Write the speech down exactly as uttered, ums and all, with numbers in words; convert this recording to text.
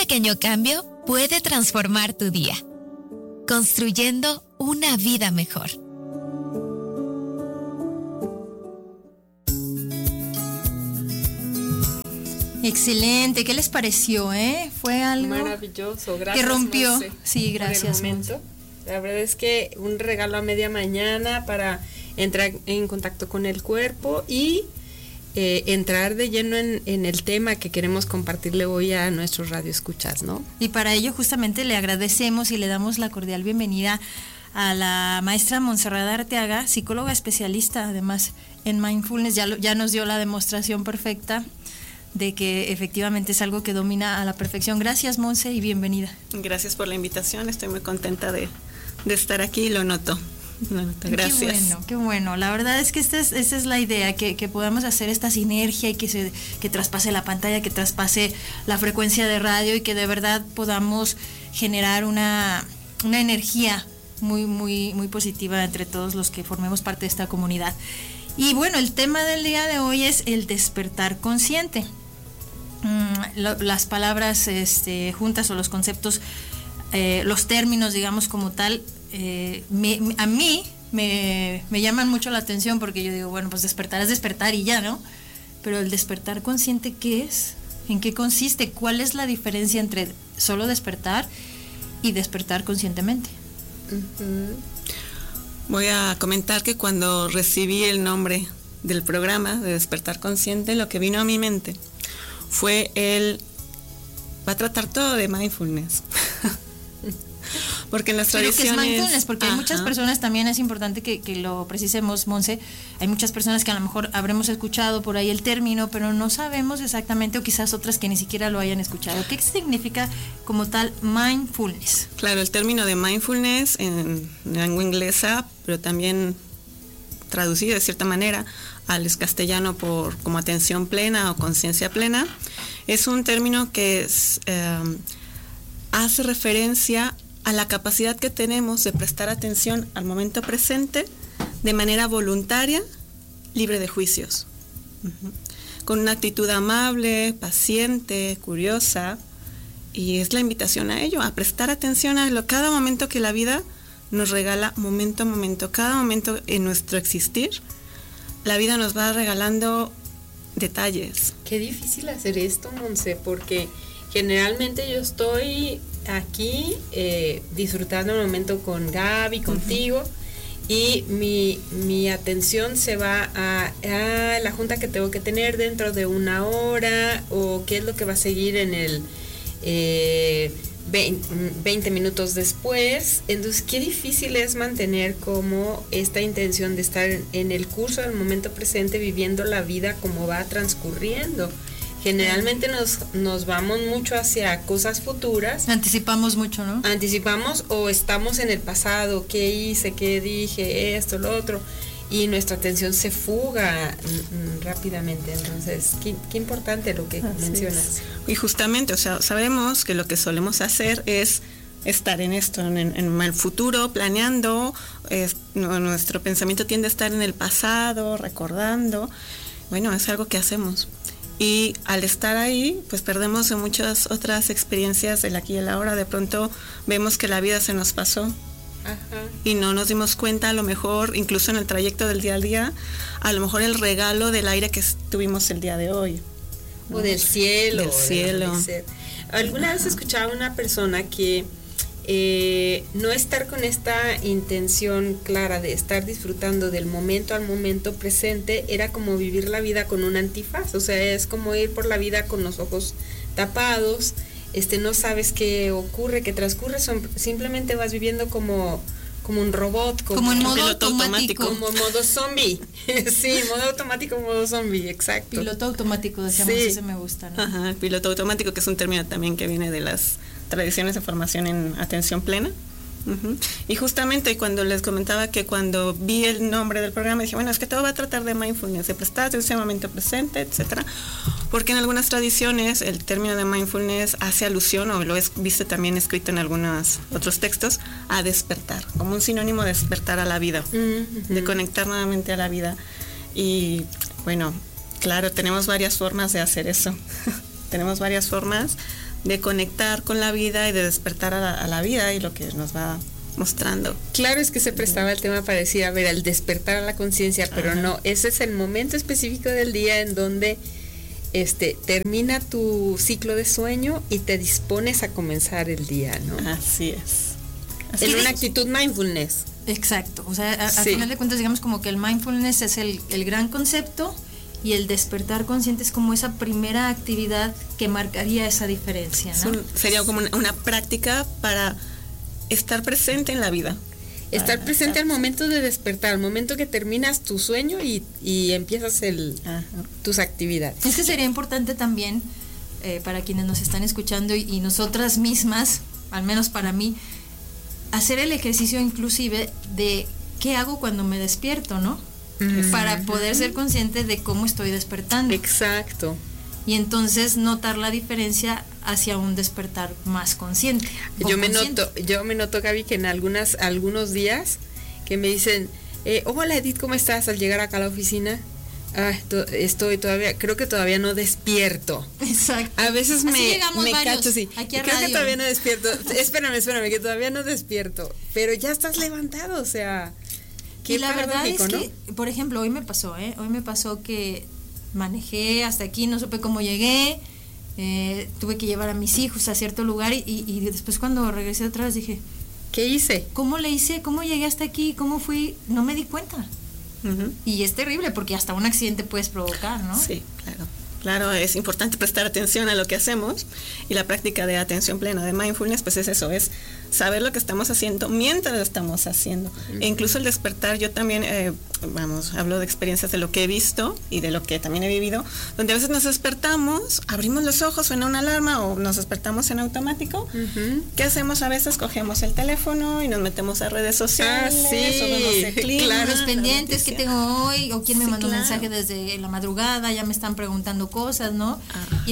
pequeño cambio puede transformar tu día, construyendo una vida mejor. Excelente, ¿qué les pareció? Eh? Fue algo maravilloso, gracias. Que rompió, Monse, sí, gracias. Por el momento. La verdad es que un regalo a media mañana para entrar en contacto con el cuerpo y eh, entrar de lleno en, en el tema que queremos compartirle hoy a nuestros radioescuchas, ¿no? Y para ello justamente le agradecemos y le damos la cordial bienvenida a la maestra Montserrat Arteaga, psicóloga especialista además en mindfulness. Ya, lo, ya nos dio la demostración perfecta de que efectivamente es algo que domina a la perfección. Gracias, Monse, y bienvenida. Gracias por la invitación, estoy muy contenta de, de estar aquí, lo noto. lo noto. Gracias. Qué bueno, qué bueno. La verdad es que esta es, esta es la idea, que, que podamos hacer esta sinergia y que se que traspase la pantalla, que traspase la frecuencia de radio y que de verdad podamos generar una, una energía muy, muy, muy positiva entre todos los que formemos parte de esta comunidad. Y bueno, el tema del día de hoy es el despertar consciente. Mm, lo, las palabras este, juntas o los conceptos, eh, los términos, digamos, como tal, eh, me, a mí me, me llaman mucho la atención porque yo digo, bueno, pues despertar es despertar y ya, ¿no? Pero el despertar consciente, ¿qué es? ¿En qué consiste? ¿Cuál es la diferencia entre solo despertar y despertar conscientemente? Uh-huh. Voy a comentar que cuando recibí el nombre del programa de Despertar Consciente, lo que vino a mi mente fue el, va a tratar todo de mindfulness. Porque en las tradiciones... ¿Pero qué es mindfulness? Porque ajá, hay muchas personas, también es importante que, que lo precisemos, Monse, hay muchas personas que a lo mejor habremos escuchado por ahí el término, pero no sabemos exactamente, o quizás otras que ni siquiera lo hayan escuchado. ¿Qué significa como tal mindfulness? Claro, el término de mindfulness en lengua inglesa, pero también traducido de cierta manera al castellano por como atención plena o conciencia plena, es un término que es, eh, hace referencia a la capacidad que tenemos de prestar atención al momento presente de manera voluntaria, libre de juicios, uh-huh, con una actitud amable, paciente, curiosa, y es la invitación a ello, a prestar atención a lo, cada momento que la vida nos regala, momento a momento, cada momento en nuestro existir, la vida nos va regalando detalles. Qué difícil hacer esto, Monse, porque generalmente yo estoy aquí eh, disfrutando el momento con Gaby, contigo, uh-huh, y mi, mi atención se va a, a la junta que tengo que tener dentro de una hora, o qué es lo que va a seguir en el eh, veinte minutos después. Entonces, qué difícil es mantener como esta intención de estar en el curso del momento presente, viviendo la vida como va transcurriendo. Generalmente nos, nos vamos mucho hacia cosas futuras. Anticipamos mucho, ¿no? Anticipamos o estamos en el pasado, qué hice, qué dije, esto, lo otro, y nuestra atención se fuga mm, rápidamente. Entonces, qué, qué importante lo que así mencionas. Es. Y justamente, o sea, sabemos que lo que solemos hacer es estar en esto, en, en el futuro, planeando, es, no, nuestro pensamiento tiende a estar en el pasado, recordando. Bueno, es algo que hacemos. Y al estar ahí, pues perdemos en muchas otras experiencias del aquí y el ahora. De pronto vemos que la vida se nos pasó. Ajá. Y no nos dimos cuenta, a lo mejor, incluso en el trayecto del día al día, a lo mejor el regalo del aire que tuvimos el día de hoy, ¿no? O del cielo. Del cielo. Alguna vez escuchaba a una persona que eh, no estar con esta intención clara de estar disfrutando del momento al momento presente era como vivir la vida con un antifaz, o sea, es como ir por la vida con los ojos tapados, este, no sabes qué ocurre, qué transcurre, son, simplemente vas viviendo como, como un robot, como, como en modo piloto automático, como modo zombie. Sí, modo automático, modo zombie, exacto. Piloto automático, decíamos, sí. Ese me gusta, ¿no? Ajá, piloto automático, que es un término también que viene de las tradiciones de formación en atención plena. Uh-huh. Y justamente cuando les comentaba que cuando vi el nombre del programa dije, bueno, es que todo va a tratar de mindfulness, de prestar atención al momento presente, etcétera, porque en algunas tradiciones el término de mindfulness hace alusión, o lo he visto también escrito en algunos otros textos, a despertar, como un sinónimo de despertar a la vida, uh-huh, de conectar nuevamente a la vida. Y bueno, claro, tenemos varias formas de hacer eso. Tenemos varias formas de conectar con la vida y de despertar a la, a la vida y lo que nos va mostrando. Claro, es que se prestaba el tema para decir, a ver, el despertar a la conciencia, pero Ajá. no, ese es el momento específico del día en donde este termina tu ciclo de sueño y te dispones a comenzar el día, ¿no? Así es. Así En es. una actitud mindfulness. Exacto, o sea, a- al Sí. final de cuentas digamos como que el mindfulness es el, el gran concepto y el despertar consciente es como esa primera actividad que marcaría esa diferencia, Es ¿no? un- sería como una, una práctica para estar presente en la vida. Estar Para presente estar- al momento de despertar, al momento que terminas tu sueño y, y empiezas el, Ajá. tus actividades. Es que sería importante también eh, para quienes nos están escuchando y, y nosotras mismas, al menos para mí, hacer el ejercicio inclusive de qué hago cuando me despierto, ¿no? Ujú. Para poder ser consciente de cómo estoy despertando. Exacto. Y entonces notar la diferencia hacia un despertar más consciente. o Yo me consciente. noto, yo me noto, Gaby, que en algunas, algunos días que me dicen, eh, hola Edith, ¿cómo estás? Al llegar acá a la oficina, ah, to- estoy todavía, creo que todavía no despierto. Exacto. A veces Así me, llegamos me varios cacho, sí. aquí a Creo que radio. todavía no despierto. Espérame, espérame, que todavía no despierto. Pero ya estás levantado, o sea. Y la verdad es paradójico, que, por ejemplo, hoy me pasó, ¿eh? Hoy me pasó que manejé hasta aquí, no supe cómo llegué, eh, tuve que llevar a mis hijos a cierto lugar y, y- y después cuando regresé otra vez dije, ¿Qué hice? ¿cómo le hice? ¿Cómo llegué hasta aquí? ¿Cómo fui? No me di cuenta. Ujú. Y es terrible porque hasta un accidente puedes provocar, ¿no? Sí, claro. Claro, es importante prestar atención a lo que hacemos y la práctica de atención plena, de mindfulness, pues es eso, es saber lo que estamos haciendo mientras lo estamos haciendo. E incluso el despertar, yo también, eh, vamos, hablo de experiencias de lo que he visto y de lo que también he vivido, donde a veces nos despertamos, abrimos los ojos, suena una alarma o nos despertamos en automático. Ujú. ¿Qué hacemos a veces? Cogemos el teléfono y nos metemos a redes sociales, Ah, sí, o vemos el clima, claro. Los pendientes que la noticia. tengo hoy, o quién me Sí, mandó claro. un mensaje desde la madrugada, ya me están preguntando cosas, ¿no? Ah. Y